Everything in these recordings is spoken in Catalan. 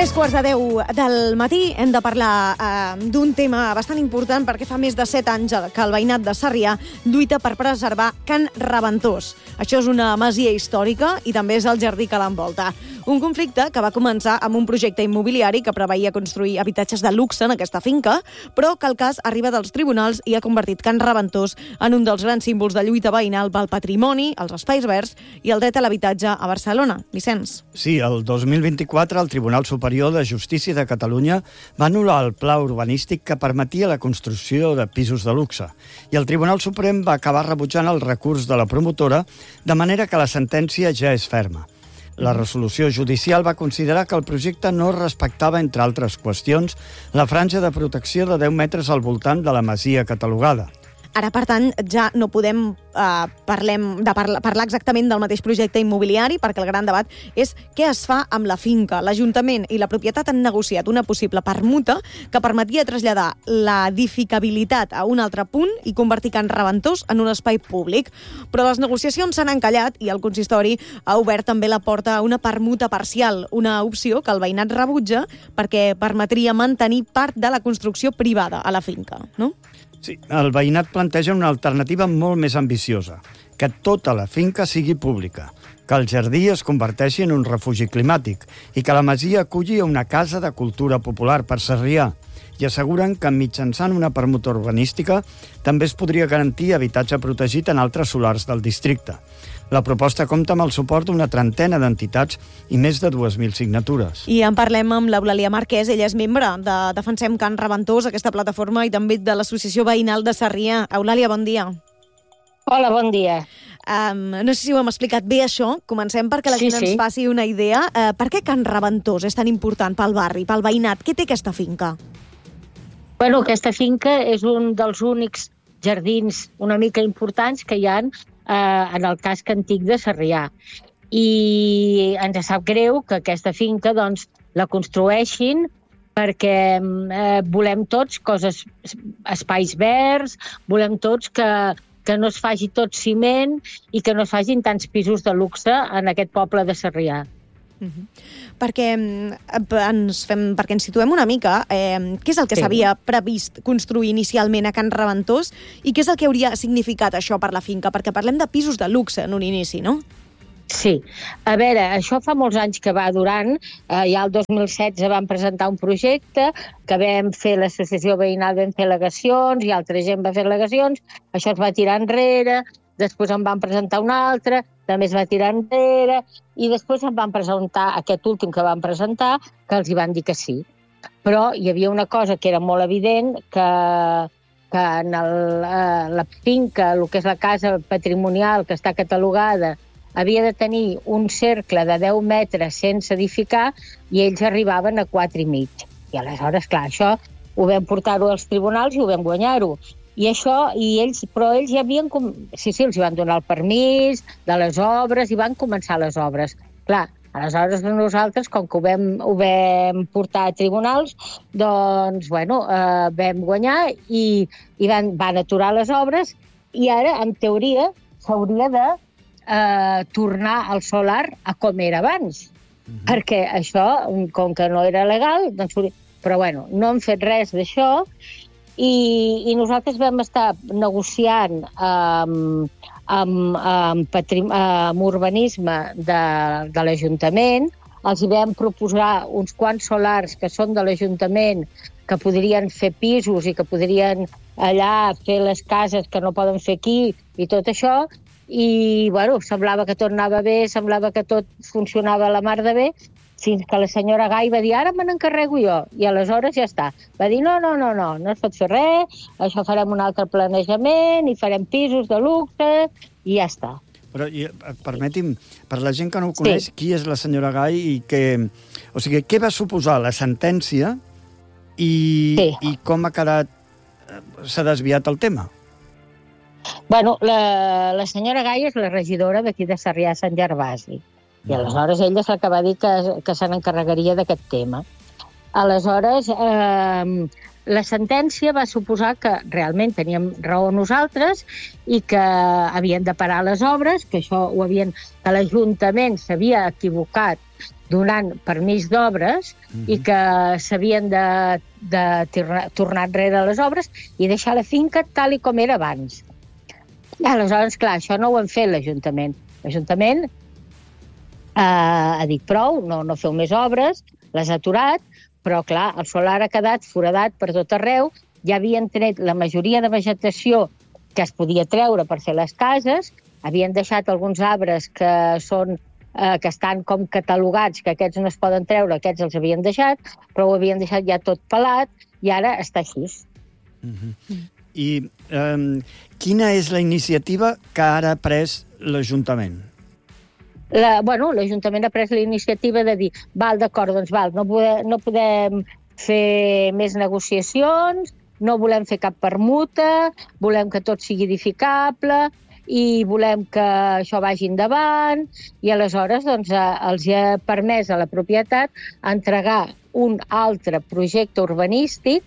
3:45 del matí hem de parlar d'un tema bastant important perquè fa més de 7 anys que el veïnat de Sarrià lluita per preservar Can Reventós. Això és una masia històrica i també és el jardí que l'envolta. Un conflicte que va començar amb un projecte immobiliari que preveia construir habitatges de luxe en aquesta finca, però que el cas arriba dels tribunals i ha convertit Can Reventós en un dels grans símbols de lluita veïnal pel patrimoni, els espais verds i el dret a l'habitatge a Barcelona. Vicenç. Sí, el 2024 el Tribunal Superior de Justícia de Catalunya va anul·lar el pla urbanístic que permetia la construcció de pisos de luxe. I el Tribunal Suprem va acabar rebutjant el recurs de la promotora, de manera que la sentència ja és ferma. La resolució judicial va considerar que el projecte no respectava, entre altres qüestions, la franja de protecció de 10 metres al voltant de la masia catalogada. Ara, per tant, ja no podem parlar exactament del mateix projecte immobiliari, perquè el gran debat és què es fa amb la finca. L'Ajuntament i la propietat han negociat una possible permuta que permetia traslladar l'edificabilitat a un altre punt i convertir Can Reventós en un espai públic. Però les negociacions s'han encallat i el consistori ha obert també la porta a una permuta parcial, una opció que el veïnat rebutja perquè permetria mantenir part de la construcció privada a la finca, no? Sí, el veïnat planteja una alternativa molt més ambiciosa, que tota la finca sigui pública, que el jardí es converteixi en un refugi climàtic i que la masia aculli una casa de cultura popular per Sarrià, i asseguren que mitjançant una permuta urbanística també es podria garantir habitatge protegit en altres solars del districte. La proposta compta amb el suport d'una trentena d'entitats i més de 2.000 signatures. I en parlem amb l'Eulàlia Marquès, ella és membre de Defensem Can Reventós, aquesta plataforma, i també de l'Associació Veïnal de Sarrià. Eulàlia, bon dia. Hola, bon dia. No sé si ho hem explicat bé, això. Comencem perquè la gent ens faci una idea. Per què Can Reventós és tan important pel barri, pel veïnat? Què té aquesta finca? Bueno, aquesta finca és un dels únics jardins una mica importants que hi ha en el casc antic de Sarrià. I ens sap greu que aquesta finca doncs, la construeixin perquè volem tots espais verds, volem tots que no es faci tot ciment i que no es facin tants pisos de luxe en aquest poble de Sarrià. Perquè ens situem una mica, què és el que s'havia previst construir inicialment a Can Reventós i què és el que hauria significat això per la finca? Perquè parlem de pisos de luxe en un inici, no? Sí. A veure, això fa molts anys que va durant. Ja el 2016 vam presentar un projecte que vam fer l'associació veïnal, vam fer al·legacions i altra gent va fer al·legacions. Això es va tirar enrere, després en van presentar un altre, també es va tirar enrere, i després en van presentar aquest últim que van presentar, que els hi van dir que sí. Però hi havia una cosa que era molt evident, que en la finca, el que és la casa patrimonial que està catalogada, havia de tenir un cercle de 10 metres sense edificar i ells arribaven a 4,5. I aleshores, clar, això ho vam portar-ho als tribunals i ho vam guanyar-ho. Però ells ja havien... Sí, els van donar el permís de les obres i van començar les obres. Clar, aleshores nosaltres, com que ho vam portar a tribunals, doncs, vam guanyar i van aturar les obres i ara, en teoria, s'hauria de tornar al solar a com era abans. Perquè això, com que no era legal, doncs... Però, no hem fet res d'això. I nosaltres vam estar negociant amb urbanisme de l'Ajuntament. Els vam proposar uns quants solars que són de l'Ajuntament que podrien fer pisos i que podrien allà fer les cases que no poden fer aquí i tot això. I, semblava que tot anava bé, semblava que tot funcionava a la mar de bé, fins que la senyora Gai va dir, ara me n'encarrego jo, i aleshores ja està. Va dir, no es pot fer res, això farem un altre planejament i farem pisos de luxe, i ja està. Però, permeti'm, per la gent que no ho coneix, qui és la senyora Gai i què va suposar la sentència i com ha quedat, s'ha desviat el tema? La senyora Gai és la regidora d'aquí de Sarrià Sant Gervasi. I aleshores ella és la que va dir que se n'encarregaria d'aquest tema. Aleshores, la sentència va suposar que realment teníem raó nosaltres i que havien de parar les obres, que això que l'Ajuntament s'havia equivocat donant permís d'obres i que s'havien de tornar enrere les obres i deixar la finca tal i com era abans. Aleshores, clar, això no ho han fet l'Ajuntament. L'Ajuntament ha dit prou, no feu més obres, les ha aturat, però clar, el solar ha quedat foradat per tot arreu, ja havien tret la majoria de vegetació que es podia treure per fer les cases, havien deixat alguns arbres que estan com catalogats, que aquests no es poden treure, aquests els havien deixat, però ho havien deixat ja tot pelat i ara està així. I quina és la iniciativa que ara ha pres l'Ajuntament? L'Ajuntament ha pres la iniciativa de dir d'acord, doncs no podem fer més negociacions, no volem fer cap permuta, volem que tot sigui edificable i volem que això vagi endavant, i aleshores els ha permès a la propietat entregar un altre projecte urbanístic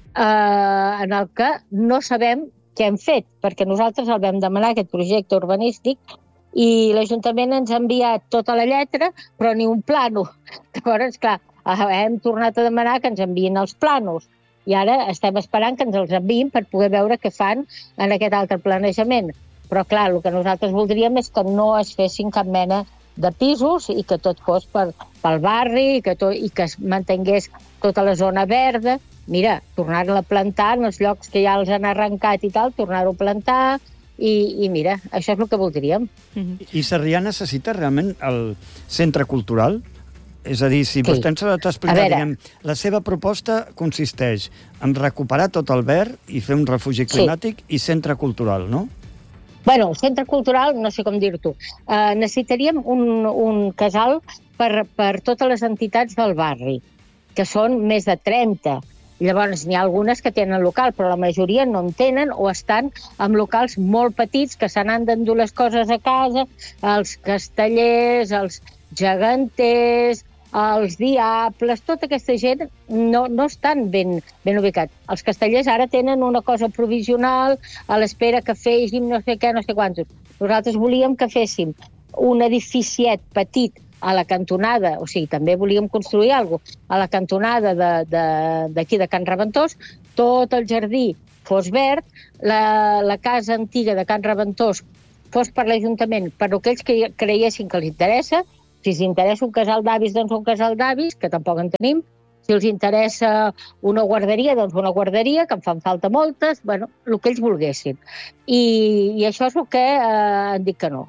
en el que no sabem què hem fet, perquè nosaltres el vam demanar, aquest projecte urbanístic, i l'Ajuntament ens ha enviat tota la lletra, però ni un plànol. Llavors, clar, hem tornat a demanar que ens enviïn els plànols, i ara estem esperant que ens els enviïn per poder veure què fan en aquest altre planejament. Però, clar, el que nosaltres voldríem és que no es fessin cap mena de pisos i que tot fos pel barri i que es mantingués tota la zona verda. Mira, tornar-la a plantar en els llocs que ja els han arrencat i tal, tornar-ho a plantar i mira, això és el que voldríem. I Sarrià necessita realment el centre cultural? És a dir, si vostè ens ha d'explicar, diguem, la seva proposta consisteix en recuperar tot el verd i fer un refugi climàtic i centre cultural, no? Bueno, centre cultural, no sé com dir-t'ho. Necessitaríem un casal per totes les entitats del barri, que són més de 30. Llavors, n'hi ha algunes que tenen local, però la majoria no en tenen o estan en locals molt petits que se n'han d'endur les coses a casa, els castellers, els geganters, els diables, tota aquesta gent no estan ben ubicats. Els castellers ara tenen una cosa provisional a l'espera que féssim no sé què, no sé quantos. Nosaltres volíem que féssim un edificiet petit a la cantonada, o sigui, també volíem construir alguna cosa, a la cantonada d'aquí de Can Reventós, tot el jardí fos verd, la casa antiga de Can Reventós fos per l'Ajuntament, per aquells que creiessin que els interessa. Si els interessa un casal d'avis, doncs un casal d'avis, que tampoc en tenim. Si els interessa una guarderia, doncs una guarderia, que en fan falta moltes, bueno, el que ells volguessin. I això és el que han dit que no.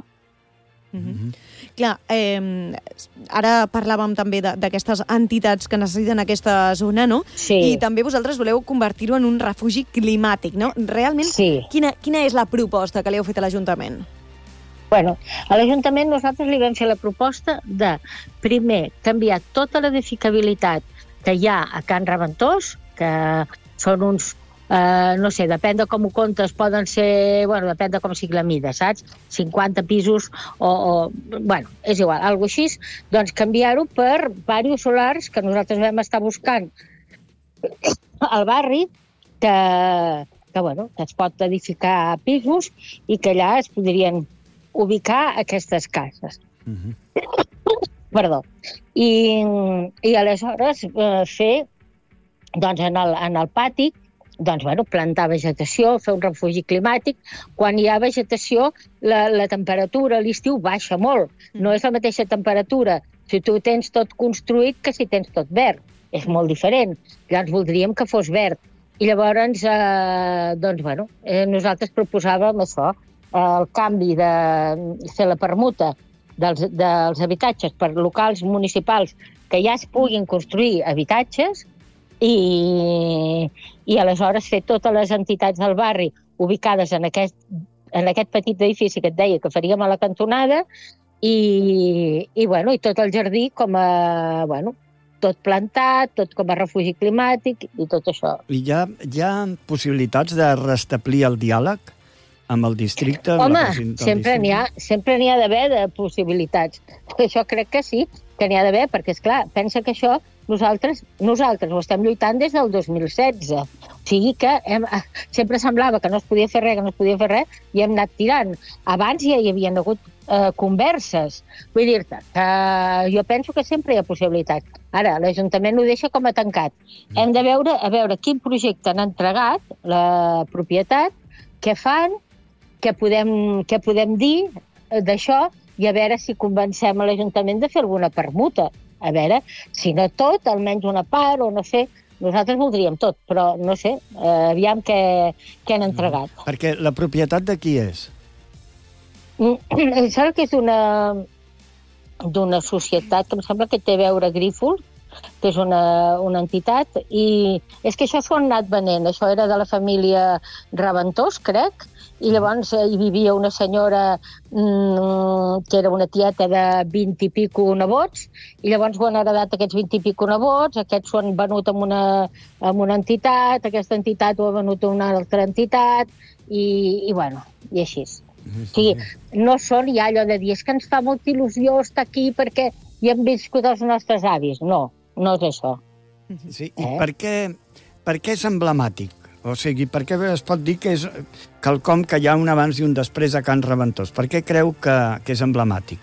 Clar, ara parlàvem també d'aquestes entitats que necessiten aquesta zona, no? Sí. I també vosaltres voleu convertir-ho en un refugi climàtic, no? Realment, quina és la proposta que li heu fet a l'Ajuntament? Bueno, a l'Ajuntament nosaltres li vam fer la proposta de, primer, canviar tota l'edificabilitat que hi ha a Can Reventós, que són uns, no sé, depèn de com ho comptes, poden ser, bueno, depèn de com sigui la mida, saps? 50 pisos bueno, és igual, alguna cosa així, doncs canviar-ho per diversos solars que nosaltres vam estar buscant al barri, que es pot edificar pisos i que allà es podrien ubicar aquestes cases. Perdó. I aleshores fer, doncs, en el pati, doncs, bueno, plantar vegetació, fer un refugi climàtic. Quan hi ha vegetació, la temperatura a l'estiu baixa molt. No és la mateixa temperatura si tu tens tot construït que si tens tot verd. És molt diferent. Llavors voldríem que fos verd. I llavors, doncs, bueno, nosaltres proposàvem això, el canvi de fer la permuta dels habitatges per locals municipals que ja es puguin construir habitatges i aleshores fer totes les entitats del barri ubicades en aquest petit edifici que et deia que faríem a la cantonada i tot el jardí com a, tot plantat, tot com a refugi climàtic i tot això. I hi ha possibilitats de restablir el diàleg amb el districte? Home, sempre n'hi ha d'haver de possibilitats. Això crec que sí, que n'hi ha d'haver, perquè, esclar, pensa que això nosaltres ho estem lluitant des del 2016. O sigui que sempre semblava que no es podia fer res, i hem anat tirant. Abans ja hi havien hagut converses. Vull dir-te que jo penso que sempre hi ha possibilitat. Ara, l'Ajuntament ho deixa com a tancat. Hem de veure a veure quin projecte han entregat, la propietat, què fan, què podem dir d'això, i a veure si convencem a l'Ajuntament de fer alguna permuta. A veure, si no tot, almenys una part, o no sé. Nosaltres voldríem tot, però no sé, aviam què han entregat. Perquè la propietat de qui és? Sembla que és d'una societat que em sembla que té a veure Grífol, que és una entitat, i és que això s'ho han anat venent. Això era de la família Reventós, crec, i llavors hi vivia una senyora que era una tieta de 20 i pico nebots, i llavors ho han heredat aquests 20 i pico nebots, aquests ho han venut amb una entitat, aquesta entitat ho ha venut a una altra entitat, i així. O sigui, no són ja allò de dir, és que ens fa molta il·lusió estar aquí perquè hi hem viscut els nostres avis. No és això. Sí, i per què és emblemàtic? O sigui, per què es pot dir que és quelcom que hi ha un abans i un després a Can Reventós? Per què creu que és emblemàtic?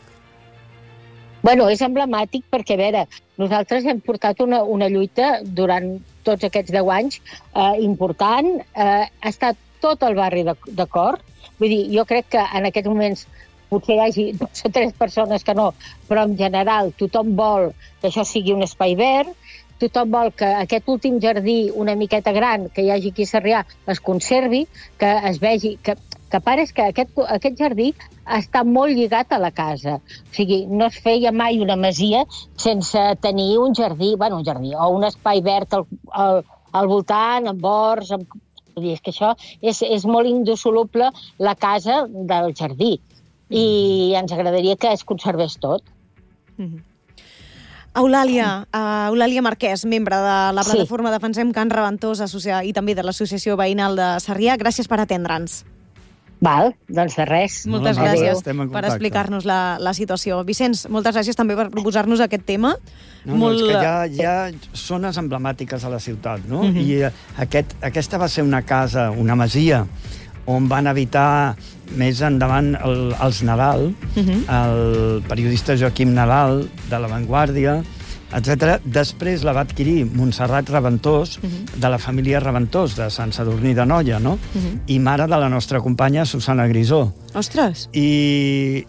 Bueno, és emblemàtic perquè, a veure, nosaltres hem portat una lluita durant tots aquests 10 anys important. Ha estat tot el barri d'acord. Vull dir, jo crec que en aquests moments potser hi hagi 2 o 3 persones que no, però en general tothom vol que això sigui un espai verd, tothom vol que aquest últim jardí una miqueta gran que hi hagi aquí a Sarrià es conservi, que es vegi, que a part és que aquest jardí està molt lligat a la casa. O sigui, no es feia mai una masia sense tenir un jardí, o un espai verd al voltant, amb horts, vull dir, és que això és molt indissoluble la casa del jardí. I ens agradaria que es conservés tot. Eulàlia Marquès, membre de la plataforma Defensem Can Reventós i també de l'Associació Veïnal de Sarrià, gràcies per atendre'ns. Val, doncs de res. Moltes gràcies per explicar-nos la situació. Vicenç, moltes gràcies també per proposar-nos aquest tema. No, és que hi ha zones emblemàtiques a la ciutat, no? I aquesta va ser una casa, una masia, on van habitar més endavant els Nadal, el periodista Joaquim Nadal, de La Vanguardia, etc. Després la va adquirir Montserrat Reventós, de la família Reventós, de Sant Sadurní d'Anoia, no? I mare de la nostra companya Susana Grisó. Ostres! I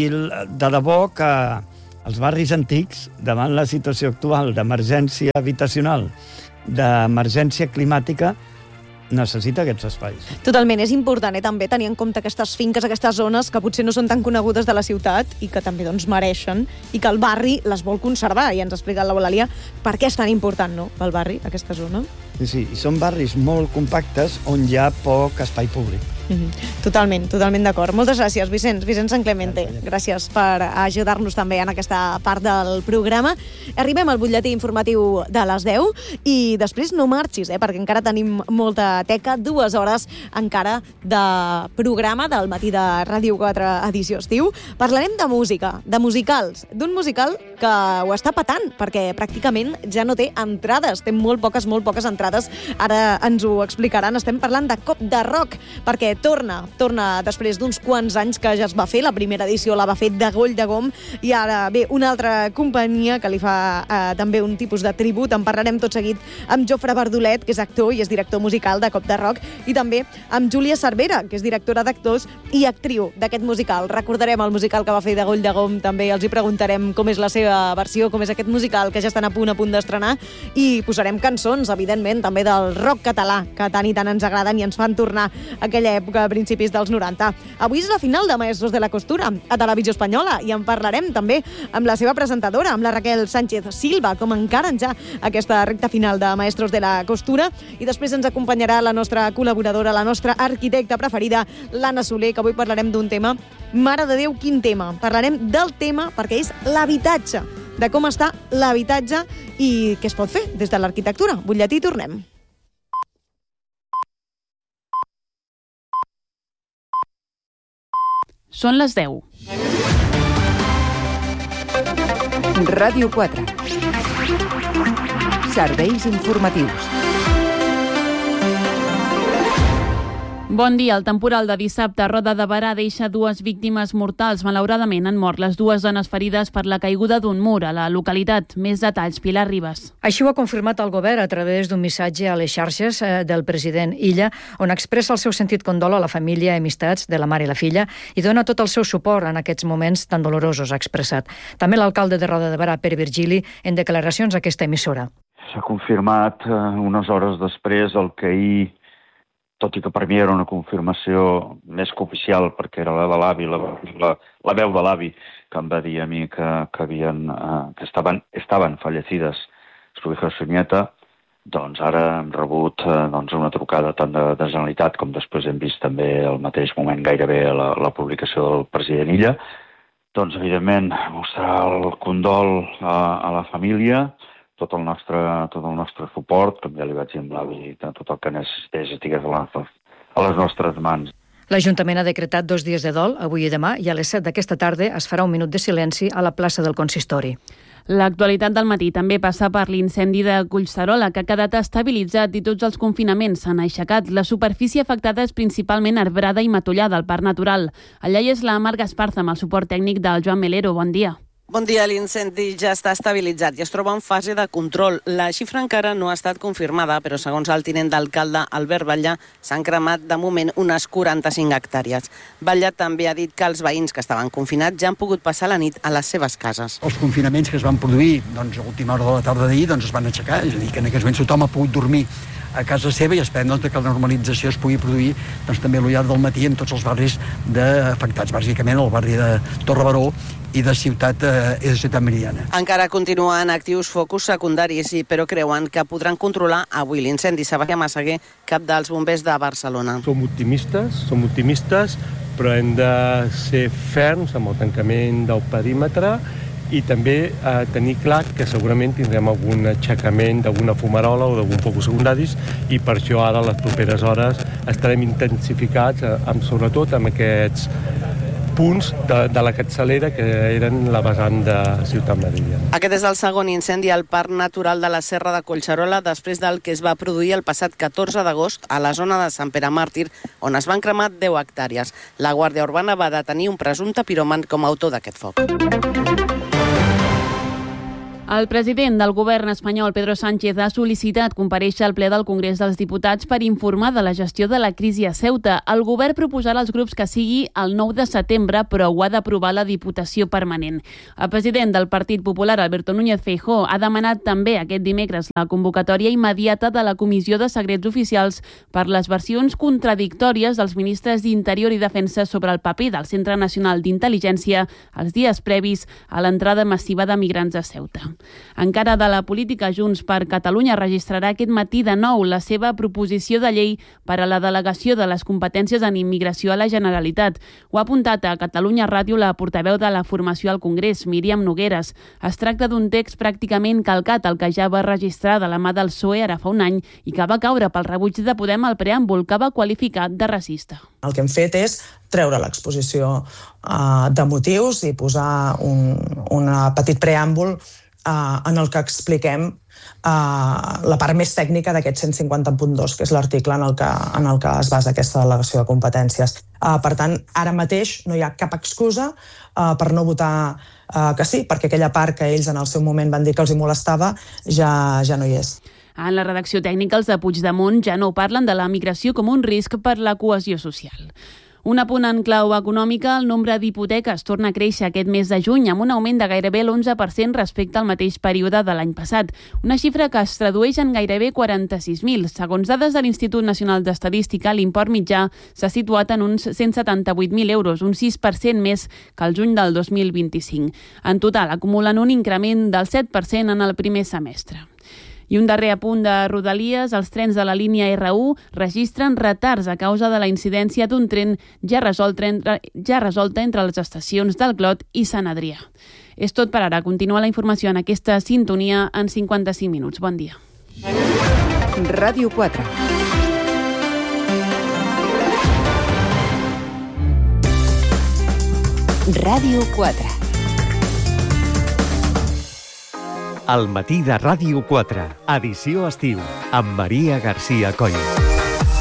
de debò que els barris antics, davant la situació actual d'emergència habitacional, d'emergència climàtica, necessita aquests espais. Totalment, és important també tenir en compte aquestes finques, aquestes zones que potser no són tan conegudes de la ciutat i que també mereixen, i que el barri les vol conservar. I ens ha explicat l'Eulàlia per què és tan important, no?, pel barri, aquesta zona. Sí, són barris molt compactes on hi ha poc espai públic. Totalment d'acord. Moltes gràcies, Vicenç Sant Clemente. Gràcies per ajudar-nos també en aquesta part del programa. Arribem al butlletí informatiu de les 10 i després no marxis, perquè encara tenim molta teca, 2 hores encara de programa del matí de Ràdio 4 edició estiu. Parlarem de música, de musicals, d'un musical que ho està patant, perquè pràcticament ja no té entrades, té molt poques entrades. Ara ens ho explicaran. Estem parlant de Cop de Rock, perquè torna després d'uns quants anys que ja es va fer. La primera edició la va fer de Goll de Gom i ara ve una altra companyia que li fa també un tipus de tribut. En parlarem tot seguit amb Jofre Verdolet, que és actor i és director musical de Cop de Rock, i també amb Júlia Cervera, que és directora d'actors i actriu d'aquest musical. Recordarem el musical que va fer de Goll de Gom, també els hi preguntarem com és la seva versió, com és aquest musical que ja estan a punt d'estrenar, i posarem cançons, evidentment, també del rock català, que tant i tant ens agraden i ens fan tornar a aquella època a principis dels 90. Avui és la final de Maestros de la Costura a Televisió Espanyola i en parlarem també amb la seva presentadora, amb la Raquel Sánchez Silva, com encaren ja aquesta recta final de Maestros de la Costura. I després ens acompanyarà la nostra col·laboradora, la nostra arquitecta preferida, l'Anna Soler, que avui parlarem d'un tema. Mare de Déu, quin tema! Parlarem del tema perquè és l'habitatge, de com està l'habitatge i què es pot fer des de l'arquitectura. Butlletí, tornem. Són les 10. Ràdio 4. Serveis informatius. Bon dia. El temporal de dissabte a Roda de Berà deixa 2 víctimes mortals. Malauradament han mort les 2 dones ferides per la caiguda d'un mur a la localitat. Més detalls, Pilar Ribas. Així ho ha confirmat el govern a través d'un missatge a les xarxes del president Illa, on expressa el seu sentit condol a la família i amistats de la mare i la filla i dona tot el seu suport en aquests moments tan dolorosos, ha expressat. També l'alcalde de Roda de Berà, Pere Virgili, en declaracions a aquesta emissora. S'ha confirmat unes hores després el que ahir, tot i que per mi era una confirmació més que oficial, perquè era la de l'avi, la veu de l'avi, que em va dir a mi que estaven fallecides su hija, su nieta, doncs ara hem rebut una trucada tant de Generalitat com després hem vist també al mateix moment gairebé la publicació del president Illa. Doncs, evidentment, mostrar el condol a la família, tot el nostre suport, com ja li vaig dir amb l'avi, tot el que necessités estigués a les nostres mans. L'Ajuntament ha decretat 2 dies de dol, avui i demà, i a les 7 d'aquesta tarda es farà un minut de silenci a la plaça del Consistori. L'actualitat del matí també passa per l'incendi de Collserola, que ha quedat estabilitzat i tots els confinaments s'han aixecat. La superfície afectada és principalment arbrada i matollada al Parc Natural. Allà hi és la Mar Gasparza amb el suport tècnic del Joan Melero. Bon dia. Bon dia, l'incendi ja està estabilitzat i es troba en fase de control. La xifra encara no ha estat confirmada, però segons el tinent d'alcalde Albert Batlle, s'han cremat de moment unes 45 hectàrees. Batlle també ha dit que els veïns que estaven confinats ja han pogut passar la nit a les seves cases. Els confinaments que es van produir a última hora de la tarda d'ahir es van aixecar, és a dir, que en aquests moments tothom ha pogut dormir a casa seva i esperem que la normalització es pugui produir també al llarg del matí en tots els barris afectats, bàsicament el barri de Torre Baró i de Ciutat Meridiana. Encara continuen actius focus secundaris, però creuen que podran controlar avui l'incendi. Sebastià Massaguer, cap dels bombers de Barcelona. Som optimistes, però hem de ser ferms amb el tancament del perímetre i també tenir clar que segurament tindrem algun aixecament d'alguna fumarola o d'algun focus secundaris i per això ara a les properes hores estarem intensificats sobretot amb aquests punts de la capçalera que eren la vessant de Ciutat Meridiana. Aquest és el segon incendi al Parc Natural de la Serra de Collserola després del que es va produir el passat 14 d'agost a la zona de Sant Pere Màrtir, on es van cremar 10 hectàrees. La Guàrdia Urbana va detenir un presumpte piròman com a autor d'aquest foc. El president del govern espanyol, Pedro Sánchez, ha sol·licitat comparèixer al ple del Congrés dels Diputats per informar de la gestió de la crisi a Ceuta. El govern proposarà als grups que sigui el 9 de setembre, però ho ha d'aprovar la Diputació Permanent. El president del Partit Popular, Alberto Núñez Feijóo, ha demanat també aquest dimecres la convocatòria immediata de la Comissió de Secrets Oficials per les versions contradictòries dels ministres d'Interior i Defensa sobre el paper del Centre Nacional d'Intel·ligència els dies previs a l'entrada massiva de migrants a Ceuta. Encara de la política, Junts per Catalunya registrarà aquest matí de nou la seva proposició de llei per a la delegació de les competències en immigració a la Generalitat. Ho ha apuntat a Catalunya Ràdio la portaveu de la formació al Congrés, Míriam Nogueres. Es tracta d'un text pràcticament calcat al que ja va registrar de la mà del PSOE ara fa un any i que va caure pel rebuig de Podem al preàmbul que va qualificar de racista. El que hem fet és treure l'exposició de motius i posar un petit preàmbul en el que expliquem la part més tècnica d'aquest 150.2, que és l'article en el que es basa aquesta delegació de competències. Per tant, ara mateix no hi ha cap excusa per no votar que sí, perquè aquella part que ells en el seu moment van dir que els hi molestava ja no hi és. En la redacció tècnica, els de Puigdemont ja no parlen de la migració com un risc per la cohesió social. Un apunt en clau econòmica, el nombre d'hipoteques torna a créixer aquest mes de juny amb un augment de gairebé l'11% respecte al mateix període de l'any passat. Una xifra que es tradueix en gairebé 46.000. Segons dades de l'Institut Nacional d'Estadística, l'import mitjà s'ha situat en uns 178.000 euros, un 6% més que el juny del 2025. En total, acumulen un increment del 7% en el primer semestre. I un darrer apunt de Rodalies, els trens de la línia R1 registren retards a causa de la incidència d'un tren ja resolta entre les estacions del Clot i Sant Adrià. És tot per ara. Continua la informació en aquesta sintonia en 55 minuts. Bon dia. Ràdio 4. Ràdio 4. El matí de Ràdio 4, edició estiu, amb Maria Garcia Coll.